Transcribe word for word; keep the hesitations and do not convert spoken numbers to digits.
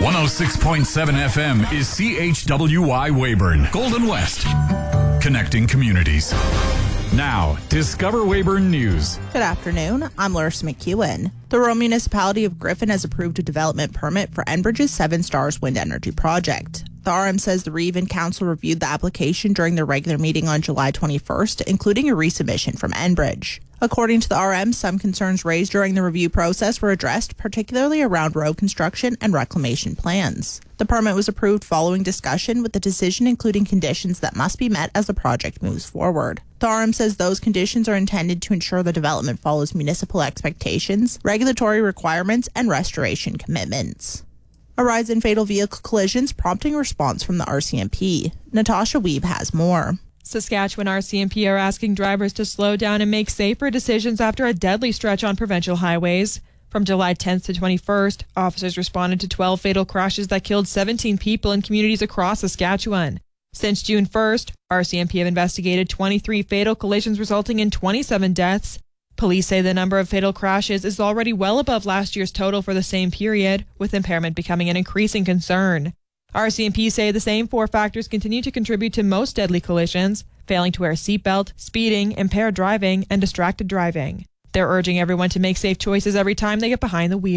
one oh six point seven F M is C H W Y Weyburn, Golden West, connecting communities. Now, Discover Weyburn News. Good afternoon. I'm Larissa McEwen. The rural municipality of Griffin has approved a development permit for Enbridge's Seven Stars Wind Energy Project. The R M says the Reven Council reviewed the application during their regular meeting on July twenty-first, including a resubmission from Enbridge. According to the R M, some concerns raised during the review process were addressed, particularly around road construction and reclamation plans. The permit was approved following discussion, with the decision including conditions that must be met as the project moves forward. The R M says those conditions are intended to ensure the development follows municipal expectations, regulatory requirements, and restoration commitments. A rise in fatal vehicle collisions prompting response from the R C M P. Natasha Weeb has more. Saskatchewan R C M P are asking drivers to slow down and make safer decisions after a deadly stretch on provincial highways. From July tenth to twenty-first, officers responded to twelve fatal crashes that killed seventeen people in communities across Saskatchewan. Since June first, R C M P have investigated twenty-three fatal collisions resulting in twenty-seven deaths. Police say the number of fatal crashes is already well above last year's total for the same period, with impairment becoming an increasing concern. R C M P say the same four factors continue to contribute to most deadly collisions: failing to wear a seatbelt, speeding, impaired driving, and distracted driving. They're urging everyone to make safe choices every time they get behind the wheel.